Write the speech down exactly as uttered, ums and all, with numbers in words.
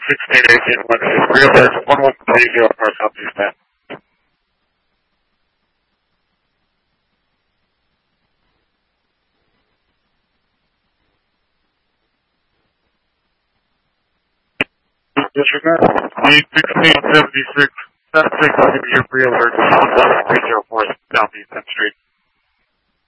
sixteen eighteen, one is real alert, one one three zero, north southeast ten. Disregard. Need sixteen seventy-six, that's six, I'll give you a real alert, one one three zero four, southeast tenth Street.